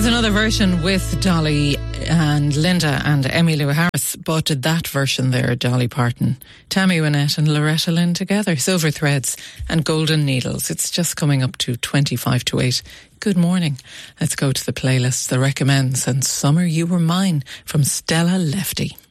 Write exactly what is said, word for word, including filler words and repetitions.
Here's another version with Dolly and Linda and Emmylou Harris, but that version there, Dolly Parton, Tammy Wynette and Loretta Lynn together, Silver Threads and Golden Needles. It's just coming up to twenty-five to eight. Good morning. Let's go to the playlist, the recommends, and Summer You Were Mine from Stella Lefty.